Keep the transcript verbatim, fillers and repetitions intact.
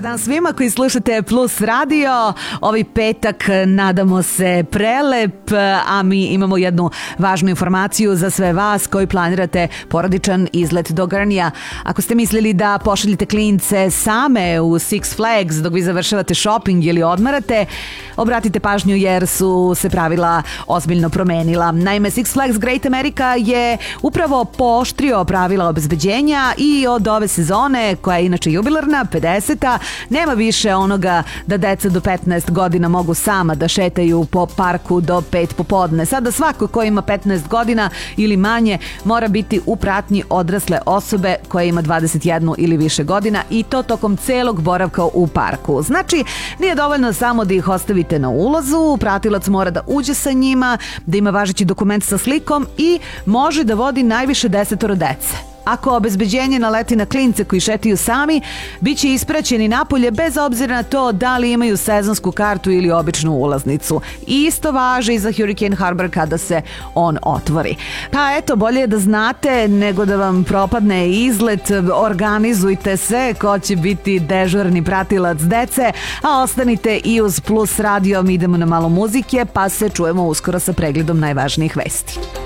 Dobar dan svima koji slušate Plus radio. Ovaj petak nadamo se prelep, a mi imamo jednu važnu informaciju za sve vas koji planirate porodičan izlet do Grnija. Ako ste mislili da pošaljete klince same u Six Flags dok vi završavate shopping ili odmarate, obratite pažnju jer su se pravila ozbiljno promenila. Naime, Six Flags Great America je upravo pooštrio pravila obezbeđenja i od ove sezone, koja je inače jubilarna, pedeseta, nema više onoga da deca do petnaest godina mogu sama da šetaju po parku do pet popodne. Sada svako ko ima petnaest godina ili manje mora biti u pratnji odrasle osobe koja ima dvadeset jednu ili više godina i to tokom celog boravka u parku. Znači, nije dovoljno samo da ih ostavite na ulazu, pratilac mora da uđe sa njima, da ima važeći dokument sa slikom i može da vodi najviše desetoro dece. Ako obezbeđenje naleti na klince koji šetaju sami, bit će ispraćeni napolje bez obzira na to da li imaju sezonsku kartu ili običnu ulaznicu. Isto važi i za Hurricane Harbor kada se on otvori. Pa eto, bolje je da znate nego da vam propadne izlet. Organizujte se ko će biti dežurni pratilac dece, a ostanite i uz Plus radio. Mi idemo na malo muzike pa se čujemo uskoro sa pregledom najvažnijih vesti.